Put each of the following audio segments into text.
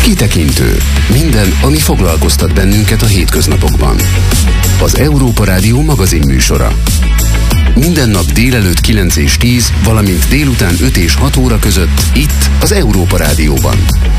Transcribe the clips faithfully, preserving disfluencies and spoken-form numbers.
Kitekintő. Minden, ami foglalkoztat bennünket a hétköznapokban. Az Európa Rádió magazin műsora. Minden nap délelőtt kilenc és tíz, valamint délután öt és hat óra között itt az Európa Rádióban.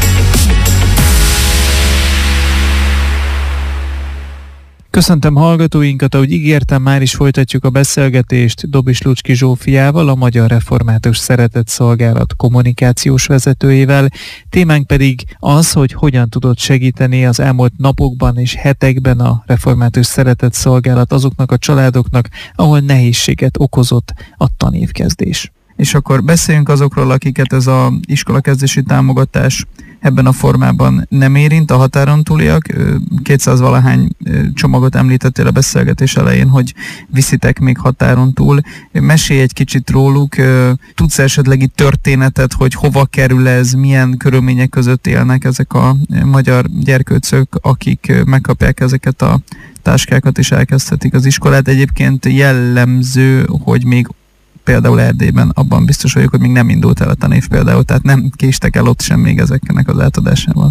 Köszöntöm hallgatóinkat, ahogy ígértem, már is folytatjuk a beszélgetést Dobis Lucski Zsófiával, a Magyar Református Szeretetszolgálat kommunikációs vezetőjével. Témánk pedig az, hogy hogyan tudott segíteni az elmúlt napokban és hetekben a Református Szeretetszolgálat azoknak a családoknak, ahol nehézséget okozott a tanévkezdés. És akkor beszéljünk azokról, akiket ez az iskolakezdési támogatás ebben a formában nem érint, a határon túliak. kétszáz valahány csomagot említettél a beszélgetés elején, hogy viszitek még határon túl. Mesélj egy kicsit róluk, tudsz esetleg itt történetet, hogy hova kerül ez, milyen körülmények között élnek ezek a magyar gyerkőcök, akik megkapják ezeket a táskákat és elkezdhetik az iskolát. Egyébként jellemző, hogy még például Erdélyben abban biztos vagyok, hogy még nem indult el a tanév például, tehát nem késtek el ott sem még ezeknek az átadásával.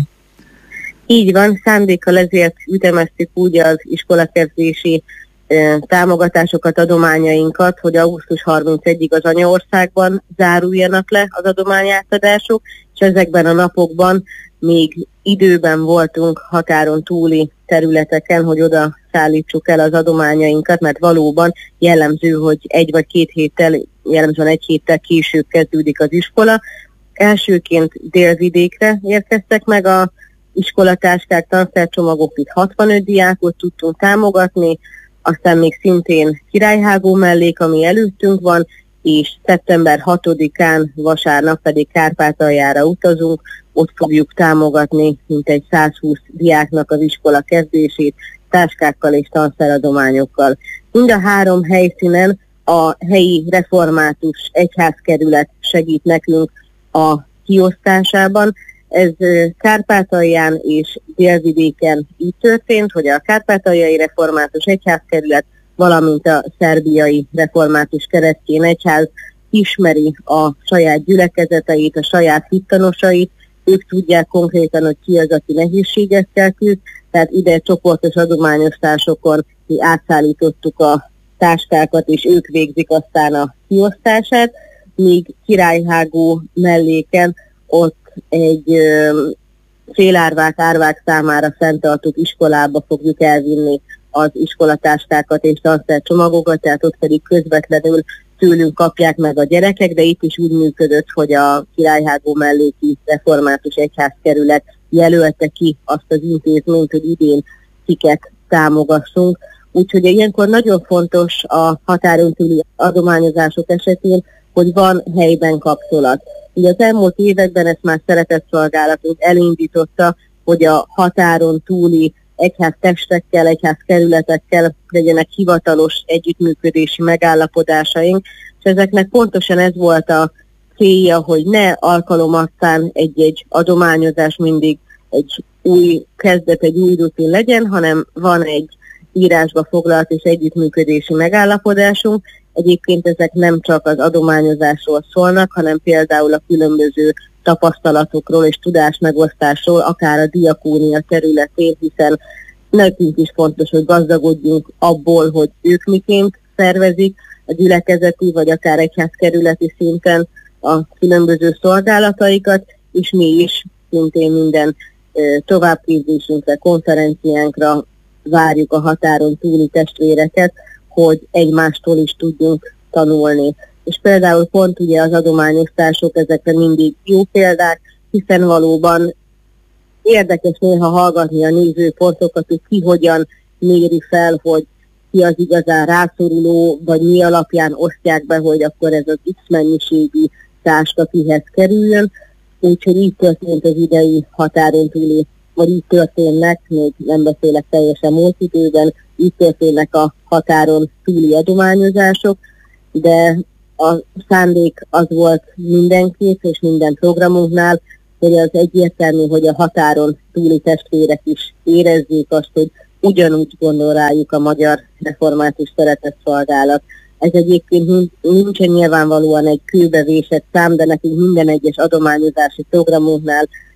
Így van, szándékkal ezért ütemeztük úgy az iskolakezdési e, támogatásokat, adományainkat, hogy augusztus harmincegyedikéig az anyaországban záruljanak le az adományátadások, és ezekben a napokban még időben voltunk határon túli területeken, hogy oda szállítsuk el az adományainkat, mert valóban jellemző, hogy egy vagy két héttel, jellemzően egy héttel később kezdődik az iskola. Elsőként Délvidékre érkeztek meg a iskolatáskák, tanszercsomagok, itt hatvanöt diákot tudtunk támogatni, aztán még szintén Királyhágó mellék, ami előttünk van, és szeptember hatodikán vasárnap pedig Kárpátaljára utazunk, ott fogjuk támogatni mintegy százhúsz diáknak az iskola kezdését, táskákkal és tanszeradományokkal. Mind a három helyszínen a helyi református egyházkerület segít nekünk a kiosztásában. Ez Kárpátalján és Délvidéken így történt, hogy a Kárpátaljai Református Egyházkerület, valamint a Szerbiai Református Keresztény Egyház ismeri a saját gyülekezeteit, a saját hittanosait, ők tudják konkrétan, hogy ki az, aki nehézségekkel küzd, tehát ide csoportos adományosztásokon mi átszállítottuk a táskákat, és ők végzik aztán a kiosztását, míg Királyhágó melléken ott egy ö, félárvák, árvák számára fenntartott iskolába fogjuk elvinni az iskolatáskákat és tanszercsomagokat, tehát ott pedig közvetlenül tőlünk kapják meg a gyerekek, de itt is úgy működött, hogy a Királyhágó melléki református egyházkerület jelölte ki azt az intézményt, hogy idén kiket támogassunk. Úgyhogy ilyenkor nagyon fontos a határon túli adományozások esetén, hogy van helyben kapcsolat. Ugye az elmúlt években ezt már Szeretetszolgálatunk elindította, hogy a határon túli egyháztestekkel, egyházkerületekkel legyenek hivatalos együttműködési megállapodásaink, és ezeknek pontosan ez volt a célja, hogy ne alkalomattán egy-egy adományozás mindig egy új kezdet, egy új rutin legyen, hanem van egy írásba foglalt és együttműködési megállapodásunk. Egyébként ezek nem csak az adományozásról szólnak, hanem például a különböző tapasztalatokról és tudásmegosztásról, akár a diakónia területén, hiszen nekünk is fontos, hogy gazdagodjunk abból, hogy ők miként szervezik a gyülekezeti, vagy akár egyházkerületi szinten a különböző szolgálataikat, és mi is szintén minden e, továbbképzésünkre, konferenciánkra várjuk a határon túli testvéreket, hogy egymástól is tudjunk tanulni. És például pont ugye az adományosztások, ezekre mindig jó példák, hiszen valóban érdekes néha hallgatni a nézőpontokat, hogy ki hogyan méri fel, hogy ki az igazán rászoruló, vagy mi alapján osztják be, hogy akkor ez az X mennyiségű táska kihez kerüljön. Úgyhogy így történt az idei határon túli, vagy így történnek, még nem beszélek teljesen múlt időben, így történnek a határon túli adományozások, de a szándék az volt mindenki és minden programunknál, hogy az egyértelmű, hogy a határon túli testvérek is érezzék azt, hogy ugyanúgy gondol rájuk a Magyar Református Szeretetszolgálat. Ez egyébként nincsen nyilvánvalóan egy kőbevésett szám, de nekünk minden egyes adományozási programunknál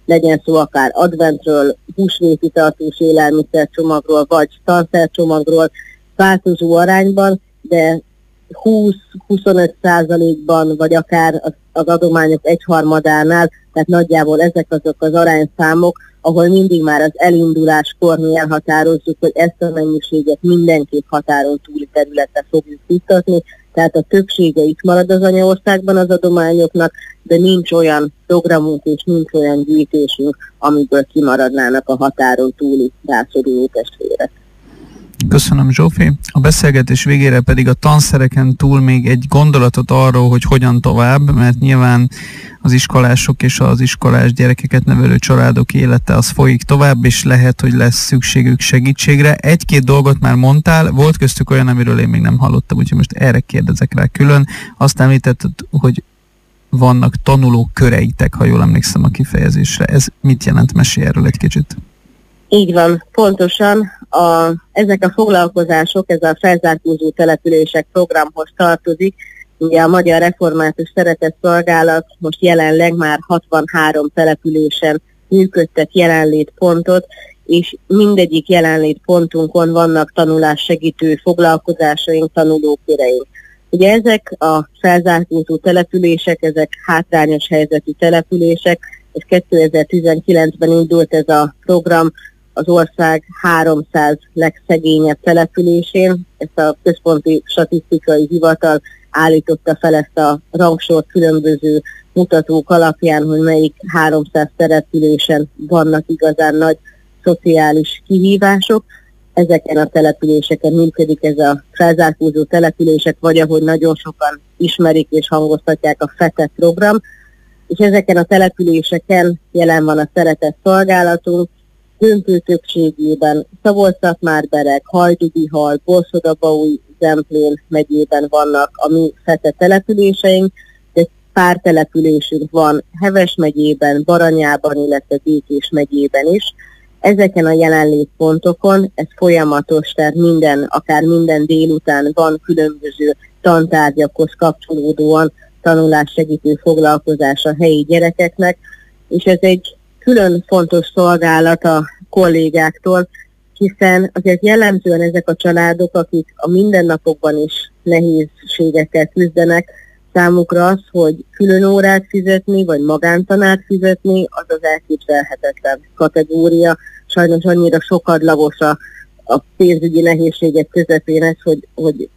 legyen szó akár adventről, húsvéti tartós élelmiszercsomagról, vagy tanszercsomagról, változó arányban, de húsz-huszonöt százalékban, vagy akár az adományok egyharmadánál, tehát nagyjából ezek azok az arányszámok, ahol mindig már az elinduláskor mi elhatározzuk, hogy ezt a mennyiséget mindenképp határon túli területre fogjuk juttatni, tehát a többsége itt marad az anyaországban az adományoknak, de nincs olyan programunk és nincs olyan gyűjtésünk, amiből kimaradnának a határon túli rászoruló testvérek. Köszönöm, Zsófi. A beszélgetés végére pedig a tanszereken túl még egy gondolatot arról, hogy hogyan tovább, mert nyilván az iskolások és az iskolás gyerekeket nevelő családok élete az folyik tovább, és lehet, hogy lesz szükségük segítségre. Egy-két dolgot már mondtál, volt köztük olyan, amiről én még nem hallottam, úgyhogy most erre kérdezek rá külön. Azt említetted, hogy vannak tanuló köreitek, ha jól emlékszem a kifejezésre. Ez mit jelent? Mesélj erről egy kicsit. Így van, pontosan a, ezek a foglalkozások, ez a felzárkózó települések programhoz tartozik. Ugye a Magyar Református Szeretett Szolgálat most jelenleg már hatvanhárom településen működtet jelenlétpontot, és mindegyik jelenlétpontunkon vannak tanulássegítő foglalkozásaink, tanulóköreink. Ugye ezek a felzárkózó települések, ezek hátrányos helyzetű települések, és kétezer-tizenkilencben indult ez a program az ország háromszáz legszegényebb településén. Ezt a Központi Statisztikai Hivatal állította fel ezt a rangsort különböző mutatók alapján, hogy melyik háromszáz településen vannak igazán nagy szociális kihívások. Ezeken a településeken működik ez a felzárkózó települések, vagy ahogy nagyon sokan ismerik és hangoztatják, a FETE program, és ezeken a településeken jelen van a szeretett szolgálatunk, döntő többségében Szabolcs-Szatmár-Bereg, Hajdubihar, Borsod-Abaúj, Zemplén megyében vannak a mi FETE településeink, de pár településünk van Heves megyében, Baranyában, illetve Békés megyében is. Ezeken a jelenlétpontokon ez folyamatos, tehát minden, akár minden délután van különböző tantárgyakhoz kapcsolódóan tanulássegítő foglalkozás a helyi gyerekeknek, és ez egy külön fontos szolgálat a kollégáktól, hiszen azért jellemzően ezek a családok, akik a mindennapokban is nehézségekkel küzdenek, számukra az, hogy külön órát fizetni, vagy magántanát fizetni, az az elképzelhetetlen kategória. Sajnos annyira sokadlagos a, a pénzügyi nehézségek közepén ez, hogy, hogy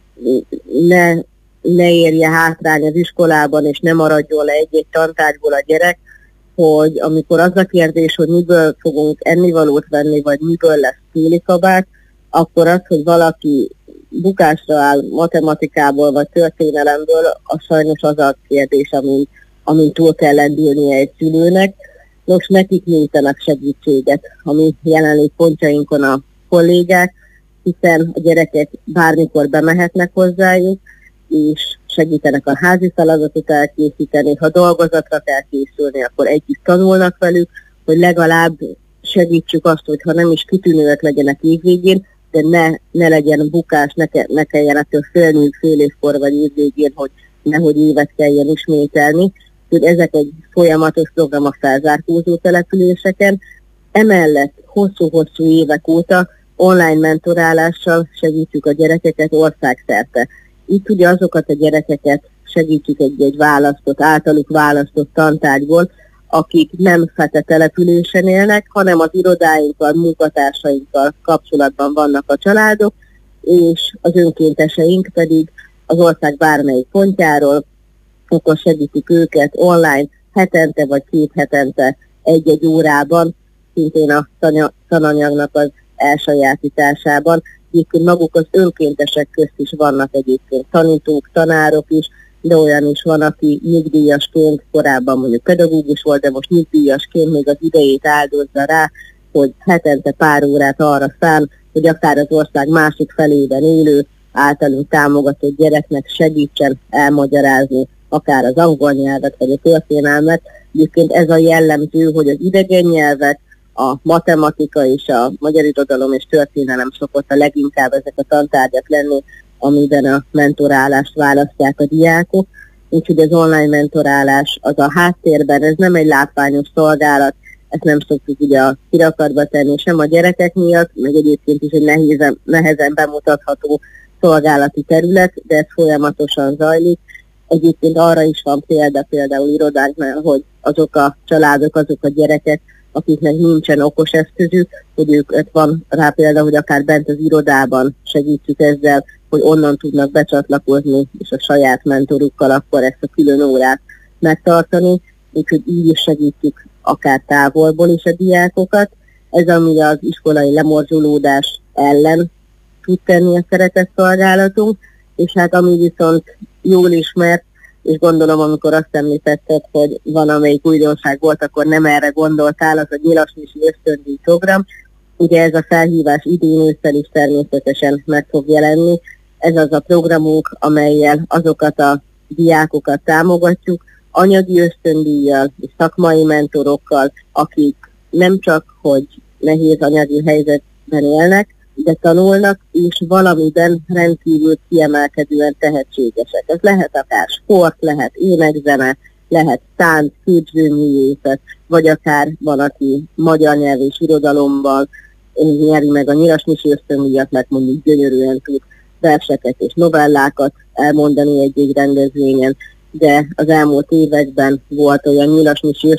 ne, ne érje hátrány az iskolában, és ne maradjon le egy-egy tantárgyból a gyerek, hogy amikor az a kérdés, hogy miből fogunk ennivalót venni, vagy miből lesz télikabát, akkor az, hogy valaki bukásra áll matematikából, vagy történelemből, az sajnos az a kérdés, amin, amin túl kell lendülnie egy szülőnek. Most nekik nyújtanak segítséget, ami jelenlét pontjainkon a kollégák, hiszen a gyerekek bármikor bemehetnek hozzájuk, és segítenek a házi feladatot elkészíteni, ha dolgozatra kell készülni, akkor együtt tanulnak velük, hogy legalább segítsük azt, hogy ha nem is kitűnőek legyenek évvégén, de ne, ne legyen bukás, ne, ke, ne kelljen ettől félniük fél évkor vagy évvégén, hogy nehogy évet kelljen ismételni. Úgyhogy ezek egy folyamatos program a felzárkózó településeken. Emellett hosszú-hosszú évek óta online mentorálással segítjük a gyerekeket országszerte. Itt ugye azokat a gyerekeket segítjük egy-egy választott, általuk választott tantárgyból, akik nem FETE településen élnek, hanem az irodáinkkal, munkatársainkkal kapcsolatban vannak a családok, és az önkénteseink pedig az ország bármelyik pontjáról, akkor segítjük őket online hetente vagy két hetente egy-egy órában, szintén a tananyagnak az elsajátításában. Egyébként maguk az önkéntesek közt is vannak egyébként tanítók, tanárok is, de olyan is van, aki nyugdíjasként, korábban mondjuk pedagógus volt, de most nyugdíjasként még az idejét áldozza rá, hogy hetente pár órát arra szán, hogy akár az ország másik felében élő, általunk támogatott gyereknek segítsen elmagyarázni akár az angol nyelvet, vagy a történelmet. Egyébként ez a jellemző, hogy az idegen nyelvek, a matematika és a magyar irodalom és történelem szokott a leginkább ezek a tantárgyak lenni, amiben a mentorálást választják a diákok. Úgyhogy az online mentorálás az a háttérben, ez nem egy látványos szolgálat, ezt nem szoktuk ugye a kirakatba tenni sem a gyerekek miatt, meg egyébként is egy nehézen, nehezen bemutatható szolgálati terület, de ez folyamatosan zajlik. Egyébként arra is van példa, például irodánknál, hogy azok a családok, azok a gyerekek, akiknek nincsen okos eszközük, hogy őket van rá példa, hogy akár bent az irodában segítjük ezzel, hogy onnan tudnak becsatlakozni, és a saját mentorukkal akkor ezt a külön órát megtartani, úgyhogy így is segítjük akár távolból is a diákokat. Ez ami az iskolai lemorzsolódás ellen tud tenni a szeretett szolgálatunk, és hát ami viszont jól ismert, és gondolom, amikor azt említetted, hogy van, amelyik újdonság volt, akkor nem erre gondoltál, az a Nyilasnyisi ösztöndíj program. Ugye ez a felhívás idén ősszel is természetesen meg fog jelenni. Ez az a programunk, amellyel azokat a diákokat támogatjuk, anyagi ösztöndíjjal és szakmai mentorokkal, akik nem csak, hogy nehéz anyagi helyzetben élnek, de tanulnak, és valamiben rendkívül kiemelkedően tehetségesek. Ez lehet akár sport, lehet énekzene, lehet tánc, képzőművészet, vagy akár van, aki magyar nyelv és irodalomban nyeri meg a Nyilasnyisi ösztöndíjat, mert mondjuk gyönyörűen tud verseket és novellákat elmondani egy-egy rendezvényen, de az elmúlt években volt olyan Nyilasnyisi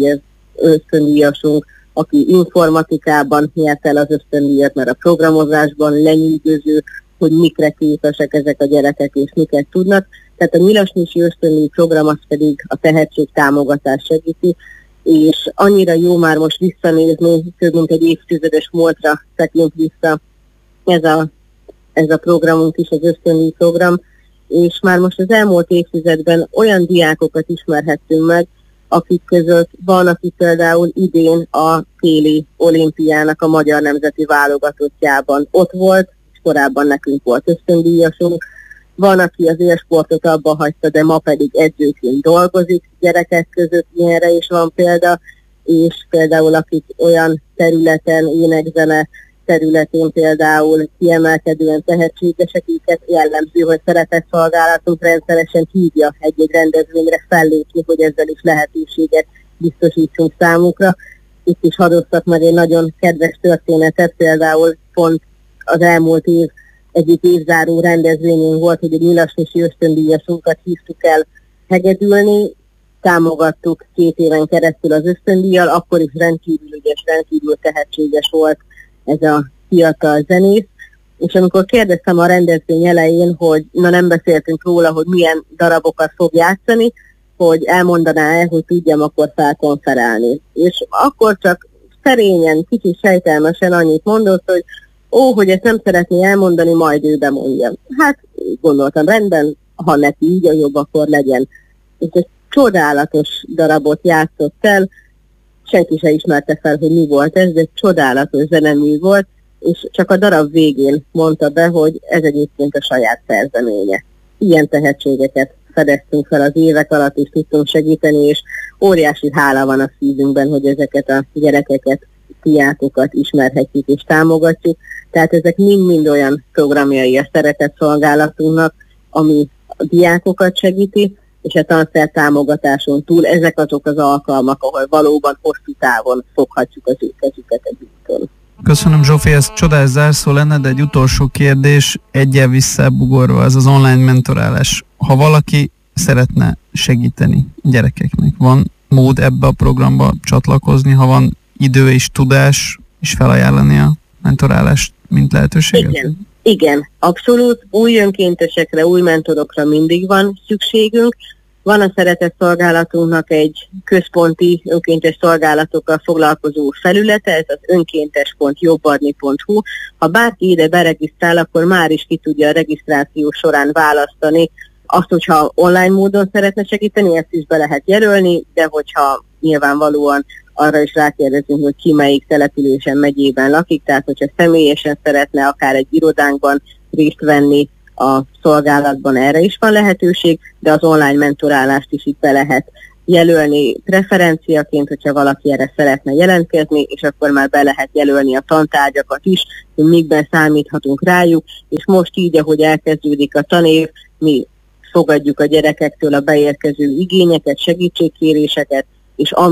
ösztöndíjasunk, aki informatikában nyert el az ösztöndíjat, mert a programozásban lenyűgöző, hogy mikre képesek ezek a gyerekek és miket tudnak. Tehát a Nyilasnyisi ösztöndíj program az pedig a tehetségtámogatást segíti, és annyira jó már most visszanézni, több mint egy évtizedes múltra tekint vissza ez a, ez a programunk is, az ösztöndíj program, és már most az elmúlt évtizedben olyan diákokat ismerhettünk meg, akik között van, aki például idén a téli olimpiának a magyar nemzeti válogatottjában ott volt, és korábban nekünk volt ösztöndíjasunk. Van, aki az élsportot abba hagyta, de ma pedig edzőként dolgozik gyerekek között, ilyenre is van példa, és például akik olyan területen, énekzene területén például kiemelkedően tehetségesek, őket jellemző, hogy szeretett szolgálatunk rendszeresen hívja egy-egy rendezvényre fellépni, hogy ezzel is lehetőséget biztosítsunk számukra. Itt is hadoztak meg egy nagyon kedves történetet, például pont az elmúlt év egyik évzáró rendezvényünk volt, hogy egy Nyilasnyisi ösztöndíjasunkat hívtuk el hegedülni, támogattuk két éven keresztül az ösztöndíjjal, akkor is rendkívül ügyes, rendkívül tehetséges volt ez a fiatal zenész, és amikor kérdeztem a rendezvény elején, hogy na nem beszéltünk róla, hogy milyen darabokat fog játszani, hogy elmondaná-e, hogy tudjam akkor felkonferálni. És akkor csak szerényen, kicsit sejtelmesen annyit mondott, hogy ó, hogy ezt nem szeretné elmondani, majd ő bemondja. Hát gondoltam, rendben, ha neki így a jobb, akkor legyen. És egy csodálatos darabot játszott el, senki se ismerte fel, hogy mi volt ez, de egy csodálatos zenemű volt, és csak a darab végén mondta be, hogy ez egyébként a saját szerzeménye. Ilyen tehetségeket fedeztünk fel az évek alatt, és tudtunk segíteni, és óriási hála van a szívünkben, hogy ezeket a gyerekeket, diákokat ismerhetjük és támogatjuk. Tehát ezek mind-mind olyan programjai a szeretett szolgálatunknak, ami a diákokat segíti, és a tanszer támogatáson túl ezek azok az alkalmak, ahol valóban hosszú távon foghatjuk az ő kezüket egy úton. Köszönöm, Zsófi, ez csodás zárszó lenne, de egy utolsó kérdés, egyen visszabugorva, az az online mentorálás. Ha valaki szeretne segíteni gyerekeknek, van mód ebbe a programba csatlakozni, ha van idő és tudás, és felajánlani a mentorálást, mint lehetőséget? Igen. Igen, abszolút. Új önkéntesekre, új mentorokra mindig van szükségünk. Van a szeretett szolgálatunknak egy központi önkéntes szolgálatokkal foglalkozó felülete, ez az önkéntes pont jobbadni pont hu. Ha bárki ide beregisztrál, akkor már is ki tudja a regisztráció során választani azt, hogyha online módon szeretne segíteni, ezt is be lehet jelölni, de hogyha nyilvánvalóan arra is rákérdezünk, hogy ki melyik településen, megyében lakik, tehát hogyha személyesen szeretne akár egy irodánkban részt venni a szolgálatban, erre is van lehetőség, de az online mentorálást is itt be lehet jelölni preferenciaként, hogyha valaki erre szeretne jelentkezni, és akkor már be lehet jelölni a tantárgyakat is, hogy mikben számíthatunk rájuk, és most így, ahogy elkezdődik a tanév, mi fogadjuk a gyerekektől a beérkező igényeket, segítségkéréseket, és amint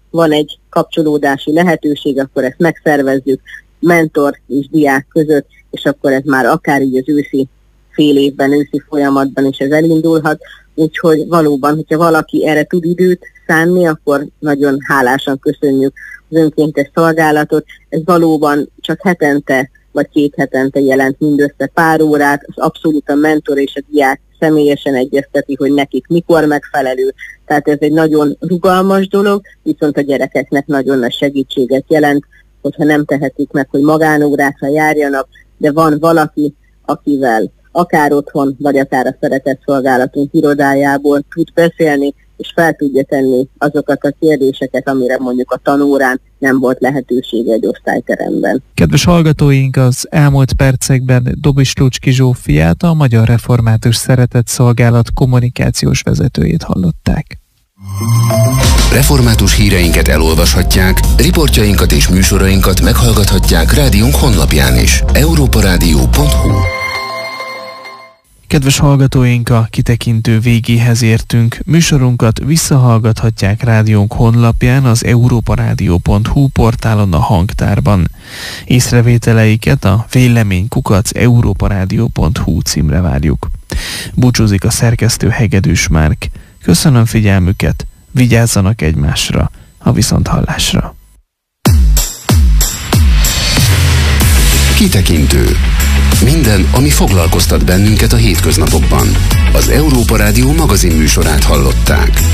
van egy kapcsolódási lehetőség, akkor ezt megszervezzük mentor és diák között, és akkor ez már akár így az őszi fél évben, őszi folyamatban is ez elindulhat. Úgyhogy valóban, hogyha valaki erre tud időt szánni, akkor nagyon hálásan köszönjük az önkéntes szolgálatot. Ez valóban csak hetente vagy két hetente jelent mindössze pár órát, az abszolút a mentor és a diák személyesen egyezteti, hogy nekik mikor megfelelő. Tehát ez egy nagyon rugalmas dolog, viszont a gyerekeknek nagyon nagy segítséget jelent, hogyha nem tehetik meg, hogy magánórákra járjanak, de van valaki, akivel akár otthon, vagy akár a szeretett szolgálatunk irodájából tud beszélni, és fel tudja tenni azokat a kérdéseket, amire mondjuk a tanórán nem volt lehetősége egy osztályteremben. Kedves hallgatóink, az elmúlt percekben Dobis Lucski Zsófiát, a Magyar Református Szeretett Szolgálat kommunikációs vezetőjét hallották. Református híreinket elolvashatják, riportjainkat és műsorainkat meghallgathatják rádiónk honlapján is. európarádió pont hu. Kedves hallgatóink, a kitekintő végéhez értünk. Műsorunkat visszahallgathatják rádiónk honlapján, az európarádió pont hu portálon, a hangtárban. Észrevételeiket a vélemény kukac európarádió pont hu címre várjuk. Búcsúzik a szerkesztő Hegedűs Márk. Köszönöm figyelmüket, vigyázzanak egymásra, a viszonthallásra. Kitekintő. Minden, ami foglalkoztat bennünket a hétköznapokban. Az Európa Rádió magazin műsorát hallották.